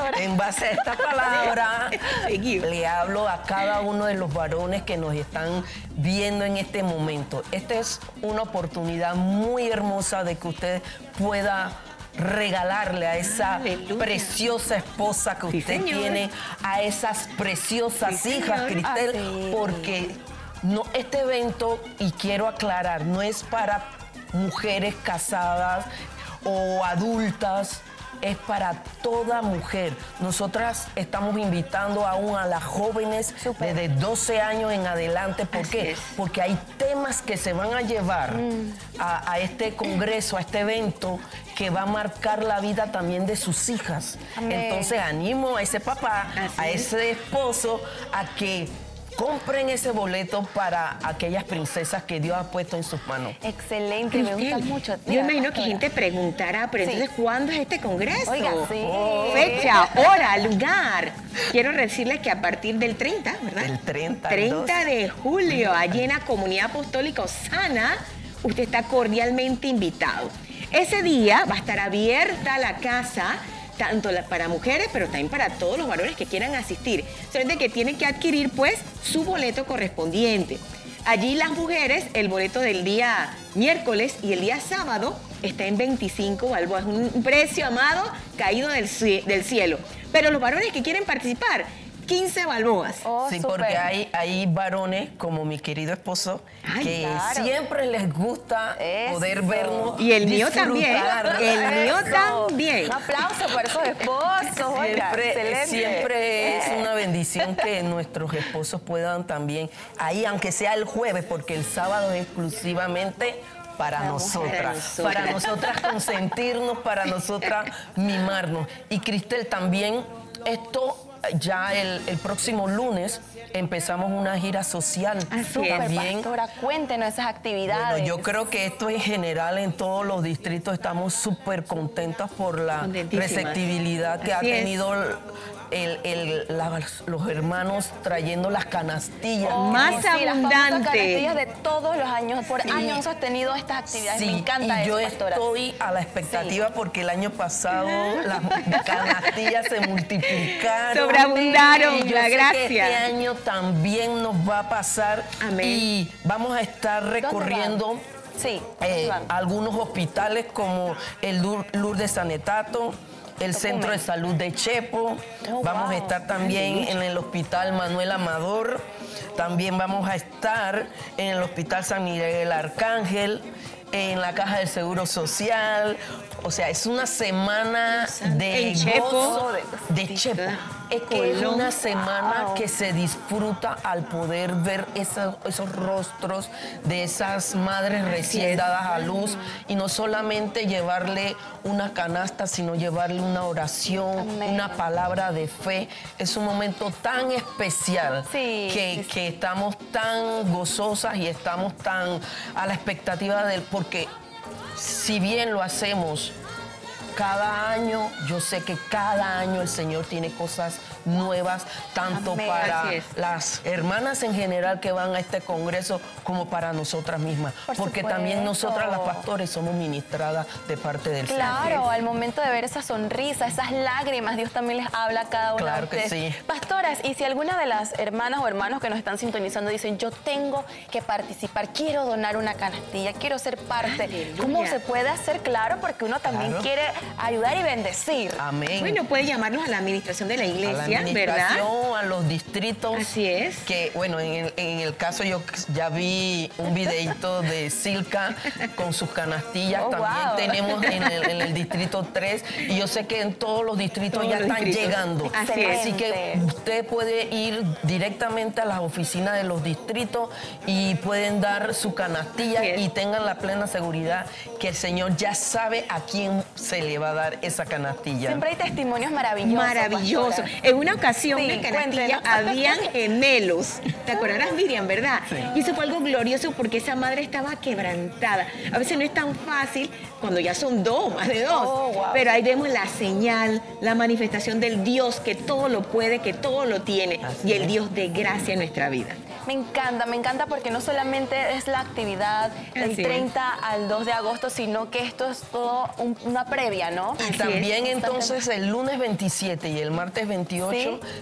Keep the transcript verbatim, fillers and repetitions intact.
pastora. En base a esta palabra, le hablo a cada uno de los varones que nos están viendo en este momento. Esta es una oportunidad muy hermosa de que usted pueda regalarle a esa Aleluya. preciosa esposa que Sí, usted señor. tiene, a esas preciosas Sí, hijas, señor. Cristel, Así. porque no, este evento, y quiero aclarar, no es para mujeres casadas o adultas, es para toda mujer. Nosotras estamos invitando aún a las jóvenes Súper. desde doce años en adelante. ¿Por Así qué? es. Porque hay temas que se van a llevar a, a este congreso, a este evento, que va a marcar la vida también de sus hijas. Amén. Entonces animo a ese papá, Así a es. ese esposo, a que compren ese boleto para aquellas princesas que Dios ha puesto en sus manos. Excelente, me gusta Cristel, mucho. Yo Diga, imagino que pastora. gente preguntará, pero Sí. entonces, ¿cuándo es este congreso? Oiga, sí. Fecha, hora, lugar. Quiero decirles que a partir del treinta, ¿verdad? Del treinta, treinta de julio, allí en la Comunidad Apostólica Osana, usted está cordialmente invitado. Ese día va a estar abierta la casa, tanto la- para mujeres, pero también para todos los varones que quieran asistir. Solamente que tienen que adquirir, pues, su boleto correspondiente. Allí las mujeres, el boleto del día miércoles y el día sábado está en veinticinco balboas. Es un precio, amado, caído del, cie- del cielo. Pero los varones que quieren participar, quince balboas. Oh, Sí, súper. porque hay, hay varones como mi querido esposo Ay, que claro. siempre les gusta Eso. poder vernos. Y el mío también. disfrutar. El mío Eso. también. Un aplauso para esos esposos, oiga, Siempre, excelente. siempre es Eh. una bendición que nuestros esposos puedan también, ahí aunque sea el jueves, porque el sábado es exclusivamente para Para nosotras, nosotras. para nosotras consentirnos, para nosotras mimarnos. Y Cristel, también esto ya el, el próximo lunes empezamos una gira social. Así Súper, es. También. pastora, cuéntenos esas actividades. Bueno, yo creo que esto en general en todos los distritos estamos súper contentas por la Contentísimas. receptibilidad que Así ha es. tenido el- el- la- los hermanos trayendo las canastillas. Oh, Más sí, las famosas abundante. canastillas de todos los años, por Sí. años han sostenido estas actividades. Sí, Me encanta y yo eso, pastora. estoy a la expectativa porque el año pasado las canastillas se multiplicaron. Sobreabundaron, Y yo la sé que gracia. este año también nos va a pasar. Amén. Y vamos a estar recorriendo Sí, eh, van? algunos hospitales como el Lur- Lourdes Sanetato, el Centro de Salud de Chepo. Oh, vamos a wow. estar también en el Hospital Manuel Amador. También vamos a estar en el Hospital San Miguel Arcángel, en la Caja del Seguro Social. O sea, es una semana de En Chepo. gozo, de Chepo. Es que es Colón. una semana Wow. que se disfruta al poder ver esa- esos rostros de esas madres recién es. dadas a luz y no solamente llevarle una canasta, sino llevarle una oración, Amén. una palabra de fe. Es un momento tan especial Sí, que, sí, sí. que estamos tan gozosas y estamos tan a la expectativa del... Porque si bien lo hacemos cada año, yo sé que cada año el Señor tiene cosas nuevas, tanto Amén. para Así es. las hermanas en general que van a este congreso, como para nosotras mismas. Por Porque supuesto. también nosotras las pastores somos ministradas de parte del Claro, Señor. al momento de ver esa sonrisa, esas lágrimas, Dios también les habla a cada una Claro de que ustedes. sí. Pastoras, y si alguna de las hermanas o hermanos que nos están sintonizando dicen, yo tengo que participar, quiero donar una canastilla, quiero ser parte, Aleluya. ¿cómo se puede hacer? Claro, porque uno también Claro. quiere ayudar y bendecir. Amén. Bueno, puede llamarnos a la administración de la a la iglesia, ¿verdad? administración, a los distritos. Así es. Que, bueno, en el, en el caso yo ya vi un videito de Silka con sus canastillas. Oh, También wow. tenemos en el, en el distrito tres. Y yo sé que en todos los distritos Todos ya los están distritos. llegando. Así es. Así que Excelente. usted puede ir directamente a las oficinas de los distritos y pueden dar su canastilla Así es. y tengan la plena seguridad que el Señor ya sabe a quién se le va a dar esa canastilla. Siempre hay testimonios maravillosos. Maravilloso. pastora. En una ocasión Sí, de canastilla cuéntenos. habían gemelos. ¿Te acordarás, Miriam, verdad? Y eso fue algo glorioso porque esa madre estaba quebrantada. A veces no es tan fácil cuando ya son dos, más de dos. Oh, wow. Pero ahí vemos la señal, la manifestación del Dios que todo lo puede, que todo lo tiene. Así y el es. Dios de gracia en nuestra vida. Me encanta, me encanta porque no solamente es la actividad del Así es. treinta al dos de agosto, sino que esto es todo un- una previa, ¿no? Y Así también es. entonces el lunes veintisiete y el martes veintiocho Sí.